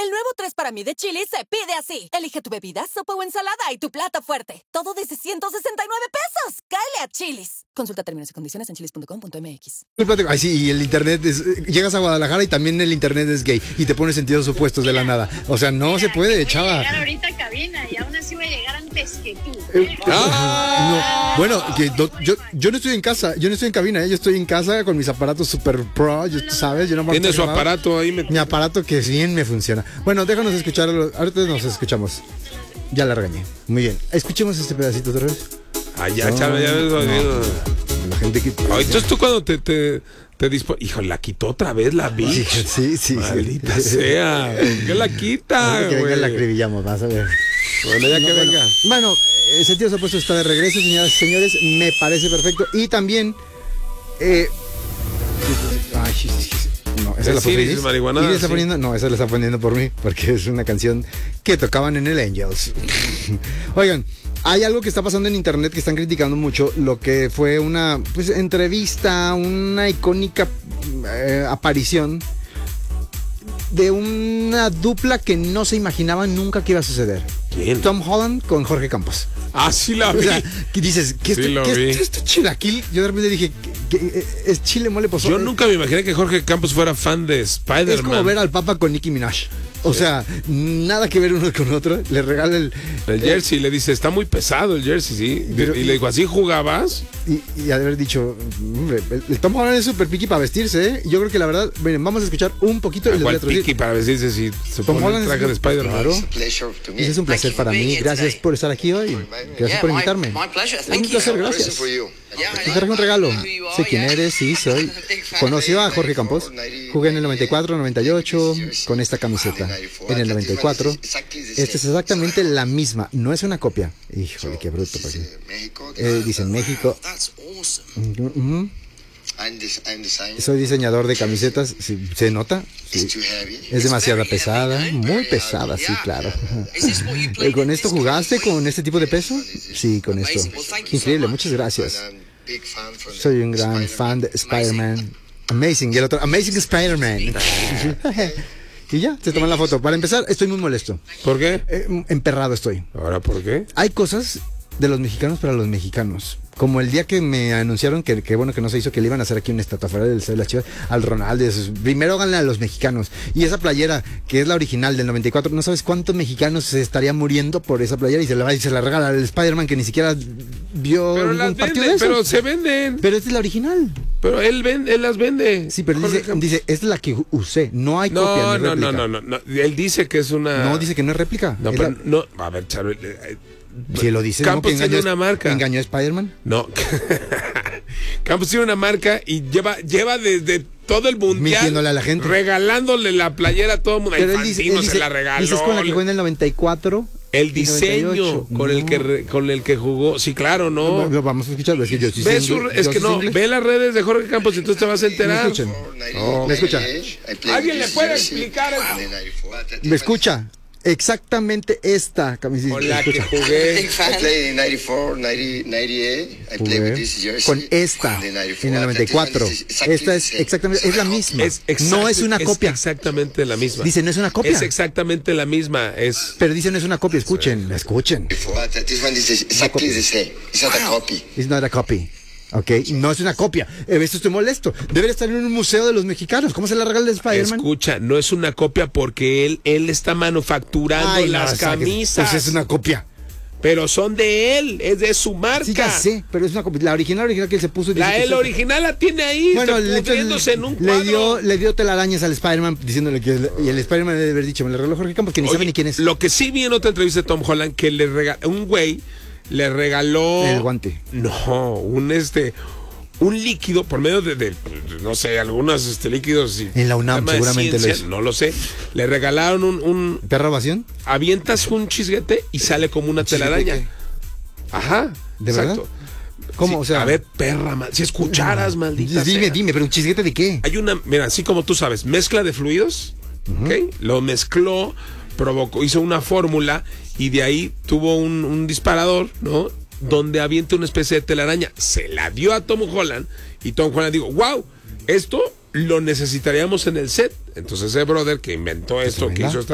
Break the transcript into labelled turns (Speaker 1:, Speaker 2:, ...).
Speaker 1: El nuevo 3 para mí de Chili's se pide así. Elige tu bebida, sopa o ensalada y tu plato fuerte. Todo desde 169 pesos. ¡Cáele a Chili's! Consulta términos y condiciones en chili's.com.mx.
Speaker 2: Ay, sí, y el internet llegas a Guadalajara y también el internet es gay y te pone sentidos opuestos de la nada. O sea, no se puede, chava.
Speaker 3: Voy a llegar ahorita a cabina y aún así voy a llegar antes que tú.
Speaker 2: No, bueno, yo no estoy en casa, yo no estoy en cabina, yo estoy en casa con mis aparatos super pro, ¿sabes? Yo no
Speaker 4: Tiene su aparato ahí.
Speaker 2: Mi aparato que bien me funciona. Bueno, déjanos escuchar, ahorita nos escuchamos. Ya la regañé. Muy bien, escuchemos este pedacito otra vez.
Speaker 4: Ya ves oído.
Speaker 2: La gente que...
Speaker 4: Entonces tú cuando te dispones... Hijo, la quitó otra vez la bitch.
Speaker 2: Sí.
Speaker 4: Maldita sea. ¿Por qué la quita,
Speaker 2: que
Speaker 4: güey?
Speaker 2: venga la acribillamos, vas a ver.
Speaker 4: Bueno, ya que venga.
Speaker 2: Bueno, el sentido opuesto está de regreso, señoras y señores. Me parece perfecto. Y también... no, esa la
Speaker 4: Iris marihuana.
Speaker 2: Iris está poniendo, no, esa la está poniendo por mí, porque es una canción que tocaban en el Angels. Oigan, hay algo que está pasando en internet que están criticando mucho, lo que fue una entrevista, una icónica aparición de una dupla que no se imaginaban nunca que iba a suceder.
Speaker 4: ¿Quién?
Speaker 2: Tom Holland con Jorge Campos.
Speaker 4: Ah, sí la vi.
Speaker 2: O sea, que dices, ¿qué es esto chilaquil? Yo de repente dije, ¿es chile mole pozole?
Speaker 4: Yo nunca me imaginé que Jorge Campos fuera fan de Spider-Man.
Speaker 2: Es como ver al Papa con Nicki Minaj. O sea, nada que ver uno con otro. Le regala el
Speaker 4: jersey, le dice, está muy pesado el jersey, sí. Y le dijo, ¿así jugabas?
Speaker 2: Y de haber dicho, hombre, el Tom Holland es súper piqui para vestirse, ¿eh? Yo creo que la verdad, miren, vamos a escuchar un poquito.
Speaker 4: ¿Cuál piqui para vestirse si se pone el traje de Spider-Man?
Speaker 2: Claro. Es un placer para mí. Gracias por estar aquí hoy. Gracias por invitarme. Es un placer, gracias. Te traje un regalo. Sé quién eres, sí, soy. Conoció a Jorge Campos. Jugué en el 94, 98 con esta camiseta. En el 94. Esta es exactamente la misma. No es una copia. Híjole, qué bruto. Dice México. Soy diseñador de camisetas. ¿Se nota? Sí. Es demasiado pesada. Muy pesada, sí, claro. ¿Con esto jugaste? ¿Con este tipo de peso? Sí, con esto. Increíble, muchas gracias. Soy un gran fan de Spider-Man. Amazing. Y el otro, Amazing Spider-Man. Y ya, se toman la foto. Para empezar, estoy muy molesto.
Speaker 4: ¿Por qué?
Speaker 2: Emperrado estoy.
Speaker 4: ¿Ahora por qué?
Speaker 2: Hay cosas de los mexicanos para los mexicanos. Como el día que me anunciaron que bueno que no se hizo, que le iban a hacer aquí una estatua fuera del Estadio de las Chivas al Ronaldo. Primero háganle a los mexicanos. Y esa playera, que es la original del 94, no sabes cuántos mexicanos se estarían muriendo por esa playera y se la regala al Spider-Man que ni siquiera vio un partido de eso.
Speaker 4: Pero se venden.
Speaker 2: Pero esta es la original.
Speaker 4: Pero él las vende.
Speaker 2: Sí, pero dice, esta es la que usé. No hay copia.
Speaker 4: No. Él dice que es una...
Speaker 2: No, dice que no es réplica.
Speaker 4: No, pero no. A ver, Charo...
Speaker 2: Si lo dice,
Speaker 4: Campos
Speaker 2: ¿no?
Speaker 4: tiene una marca.
Speaker 2: ¿Engañó a Spider-Man?
Speaker 4: No. Campos tiene una marca y lleva desde todo el mundial
Speaker 2: mintiéndole a la gente,
Speaker 4: regalándole la playera a todo el mundo.
Speaker 2: Pero él dice,
Speaker 4: se la regaló.
Speaker 2: Dices con la que jugó en el 94.
Speaker 4: El diseño con el que jugó. Sí, claro, no.
Speaker 2: Lo vamos a escuchar. Es que yo sí
Speaker 4: ve las redes de Jorge Campos y entonces te vas a enterar.
Speaker 2: ¿Me escucha?
Speaker 4: ¿Alguien le puede explicar eso?
Speaker 2: ¿Me escucha? Exactamente esta camiseta.
Speaker 4: Con la que jugué.
Speaker 2: Con esta en el 94. Esta es exactamente, es la misma. No es una copia.
Speaker 4: Es exactamente la misma.
Speaker 2: Dice, no es una copia.
Speaker 4: Es exactamente la misma.
Speaker 2: Pero dice, no es una copia. Escuchen. It's not a copy. Ok, no es una copia. Esto estoy molesto. Debería estar en un museo de los mexicanos. ¿Cómo se la regala el Spider-Man?
Speaker 4: Escucha, no es una copia porque él está manufacturando las camisas.
Speaker 2: Pues es una copia.
Speaker 4: Pero son de él, es de su marca.
Speaker 2: Sí, ya sé, pero es una copia. La original que él se puso.
Speaker 4: El original la tiene ahí,
Speaker 2: bueno,
Speaker 4: pudriéndose en un cuadro.
Speaker 2: Le dio telarañas al Spider-Man diciéndole que... Y el Spider-man debe haber dicho, me le regaló Jorge Campos, que ni sabe ni quién es.
Speaker 4: Lo que sí vi en otra entrevista de Tom Holland, que un güey le regaló...
Speaker 2: El guante.
Speaker 4: No, un líquido por medio de no sé, algunos líquidos.
Speaker 2: En la UNAM seguramente lo es.
Speaker 4: No lo sé. Le regalaron un
Speaker 2: ¿perra ovación?
Speaker 4: Avientas un chisguete y sale como una telaraña. Ajá.
Speaker 2: ¿De verdad? ¿Cómo?
Speaker 4: Sí,
Speaker 2: o sea,
Speaker 4: a ver, perra, si escucharas, maldita sea.
Speaker 2: Dime, pero ¿un chisguete de qué?
Speaker 4: Hay mira, así como tú sabes, mezcla de fluidos, ¿ok? Lo mezcló, hizo una fórmula y de ahí tuvo un disparador, ¿no? Donde avienta una especie de telaraña. Se la dio a Tom Holland y Tom Holland dijo, wow, esto lo necesitaríamos en el set. Entonces ese brother que inventó esto, que hizo esta